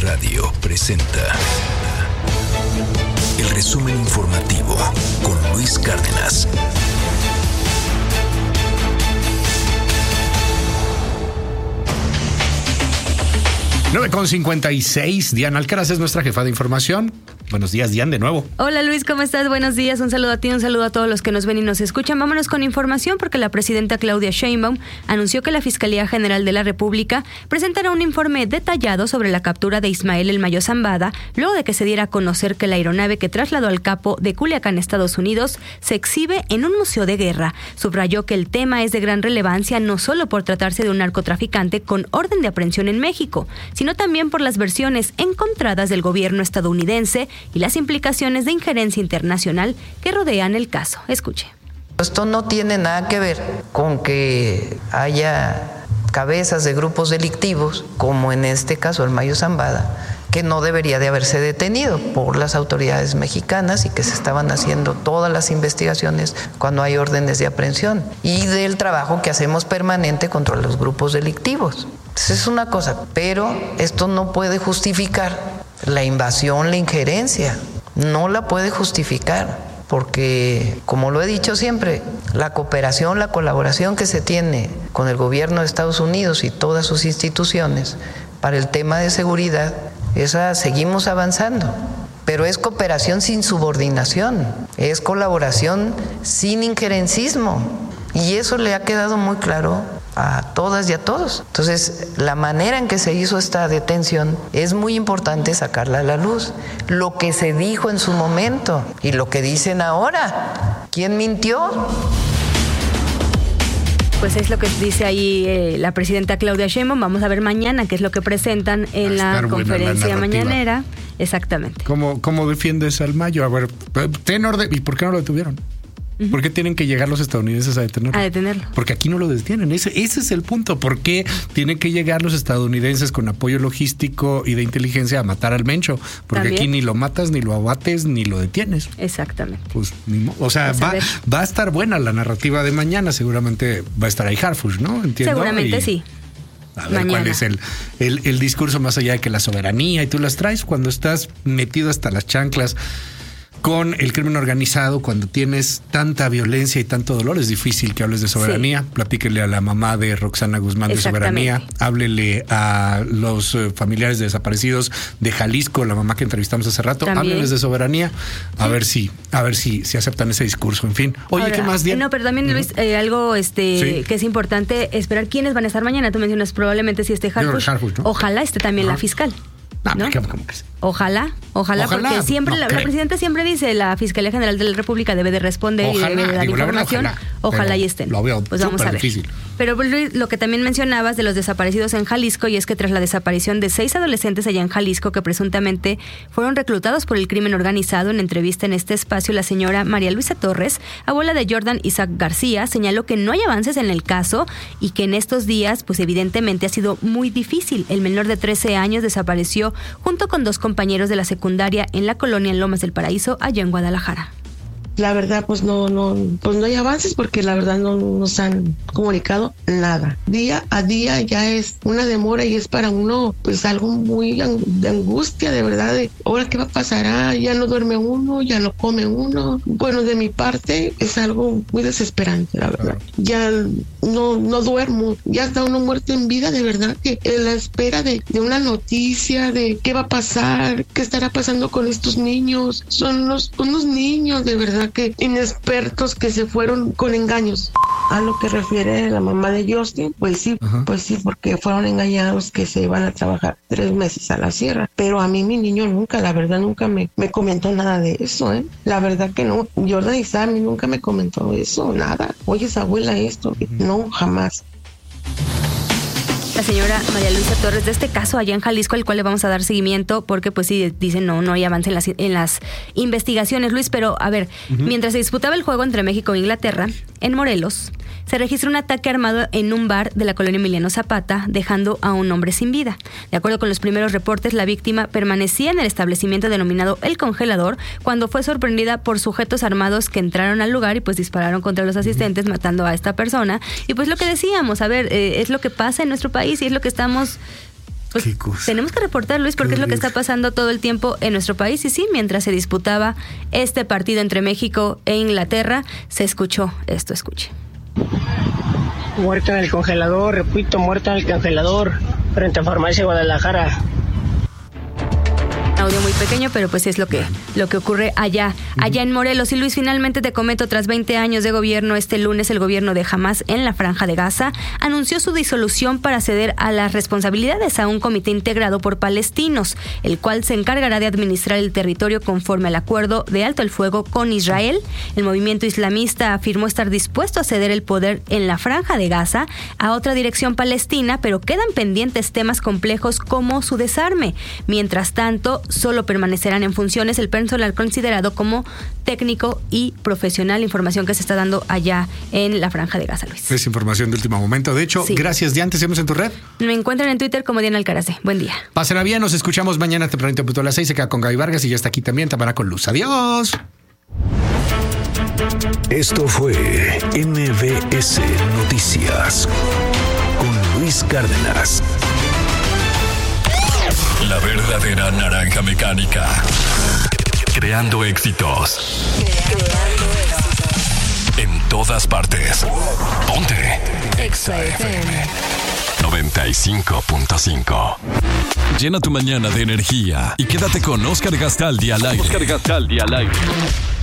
Radio presenta el resumen informativo con Luis Cárdenas. Con 56, Diana Alcaraz es nuestra jefa de información. Buenos días, Diana, de nuevo. Hola, Luis, ¿cómo estás? Buenos días, un saludo a ti, un saludo a todos los que nos ven y nos escuchan. Vámonos con información porque la presidenta Claudia Sheinbaum anunció que la Fiscalía General de la República presentará un informe detallado sobre la captura de Ismael El Mayo Zambada, luego de que se diera a conocer que la aeronave que trasladó al capo de Culiacán, Estados Unidos, se exhibe en un museo de guerra. Subrayó que el tema es de gran relevancia no solo por tratarse de un narcotraficante con orden de aprehensión en México, sino también por las versiones encontradas del gobierno estadounidense y las implicaciones de injerencia internacional que rodean el caso. Escuche. Esto no tiene nada que ver con que haya cabezas de grupos delictivos, como en este caso el Mayo Zambada, que no debería de haberse detenido por las autoridades mexicanas y que se estaban haciendo todas las investigaciones cuando hay órdenes de aprehensión, y del trabajo que hacemos permanente contra los grupos delictivos. Entonces es una cosa, pero esto no puede justificar la invasión, la injerencia, no la puede justificar, porque, como lo he dicho siempre, la cooperación, la colaboración que se tiene con el gobierno de Estados Unidos y todas sus instituciones para el tema de seguridad, esa seguimos avanzando, pero es cooperación sin subordinación, es colaboración sin injerencismo, y eso le ha quedado muy claro a todas y a todos. Entonces, la manera en que se hizo esta detención es muy importante sacarla a la luz. Lo que se dijo en su momento y lo que dicen ahora. ¿Quién mintió? Pues es lo que dice ahí la presidenta Claudia Sheinbaum. Vamos a ver mañana qué es lo que presentan en la conferencia mañanera. Exactamente. ¿Cómo defiendes al Mayo? A ver, ¿y por qué no lo detuvieron? ¿Por qué tienen que llegar los estadounidenses a detenerlo? A detenerlo. Porque aquí no lo detienen. Ese es el punto. ¿Por qué tienen que llegar los estadounidenses con apoyo logístico y de inteligencia a matar al Mencho? Porque ¿también? Aquí ni lo matas, ni lo abates, ni lo detienes. Exactamente. Pues, o sea, va a estar buena la narrativa de mañana. Seguramente va a estar ahí Harfuch, ¿no? Entiendo. Seguramente sí. A ver mañana. ¿Cuál es el discurso más allá de que la soberanía y tú las traes cuando estás metido hasta las chanclas con el crimen organizado, cuando tienes tanta violencia y tanto dolor? Es difícil que hables de soberanía. Sí. Platíquele a la mamá de Roxana Guzmán de soberanía. Háblele a los familiares de desaparecidos de Jalisco, la mamá que entrevistamos hace rato. Háblenles de soberanía. A ver si aceptan ese discurso. En fin. Oye, ahora, ¿qué más, Diana? No, pero también, Luis, algo que es importante esperar quiénes van a estar mañana. Tú mencionas probablemente si esté Harfuch, ¿no? Ojalá esté también la fiscal. ¿No? ¿Cómo que sí? Ojalá, porque siempre la presidenta siempre dice la Fiscalía General de la República debe de responder y debe de dar información. Ojalá y estén. Lo veo pues vamos a ver. Difícil. Pero lo que también mencionabas de los desaparecidos en Jalisco, y es que tras la desaparición de 6 adolescentes allá en Jalisco que presuntamente fueron reclutados por el crimen organizado, en entrevista en este espacio, la señora María Luisa Torres, abuela de Jordan Isaac García, señaló que no hay avances en el caso y que en estos días, pues evidentemente ha sido muy difícil. El menor de 13 años desapareció junto con 2 compañeros de la secundaria en la colonia en Lomas del Paraíso, allá en Guadalajara. La verdad, pues no hay avances porque la verdad no nos han comunicado nada. Día a día ya es una demora y es para uno pues algo muy de angustia, de verdad, de ahora qué va a pasar, ya no duerme uno, ya no come uno. Bueno, de mi parte es algo muy desesperante, la verdad. Ya no duermo, ya está uno muerto en vida, de verdad, que en la espera de una noticia de qué va a pasar, qué estará pasando con estos niños. Son unos niños, de verdad, que inexpertos que se fueron con engaños. A lo que refiere la mamá de Justin, pues sí, porque fueron engañados que se iban a trabajar 3 meses a la sierra. Pero a mí mi niño nunca me comentó nada de eso, ¿eh? La verdad que no. Jordan y Sammy nunca me comentó eso, nada. Oye, esa abuela esto. No, jamás. La señora María Luisa Torres de este caso allá en Jalisco, al cual le vamos a dar seguimiento porque pues sí dicen no hay avance en las investigaciones, Luis. Pero a ver, mientras se disputaba el juego entre México e Inglaterra, en Morelos se registró un ataque armado en un bar de la colonia Emiliano Zapata, dejando a un hombre sin vida. De acuerdo con los primeros reportes, la víctima permanecía en el establecimiento denominado El Congelador cuando fue sorprendida por sujetos armados que entraron al lugar y pues dispararon contra los asistentes, matando a esta persona. Y pues lo que decíamos, a ver, es lo que pasa en nuestro país y es lo que estamos Pues tenemos que reportar, Luis, porque es lo que está pasando todo el tiempo en nuestro país. Y sí, mientras se disputaba este partido entre México e Inglaterra, se escuchó esto, escuche. Muerto en el congelador, repito, muerto en el congelador, frente a Farmacia Guadalajara. Audio muy pequeño, pero pues es lo que ocurre allá en Morelos. Y Luis, finalmente te comento, tras 20 años de gobierno, este lunes el gobierno de Hamás en la Franja de Gaza anunció su disolución para ceder a las responsabilidades a un comité integrado por palestinos, el cual se encargará de administrar el territorio conforme al acuerdo de alto el fuego con Israel. El movimiento islamista afirmó estar dispuesto a ceder el poder en la Franja de Gaza a otra dirección palestina, pero quedan pendientes temas complejos como su desarme. Mientras tanto, solo permanecerán en funciones el personal considerado como técnico y profesional. Información que se está dando allá en la Franja de Gaza, Luis. Es información de último momento. De hecho, sí. Gracias, Diana. ¿Te seguimos en tu red? Me encuentran en Twitter como Diana Alcaraz. Buen día. Pásenla bien. Nos escuchamos mañana tempranito a las 6. Se queda con Gaby Vargas y ya está aquí también Tamara con Luz. Adiós. Esto fue MBS Noticias con Luis Cárdenas. La verdadera naranja mecánica. Creando éxitos. En todas partes. Ponte. Exa FM 95.5. Llena tu mañana de energía y quédate con Oscar Gastaldi al aire.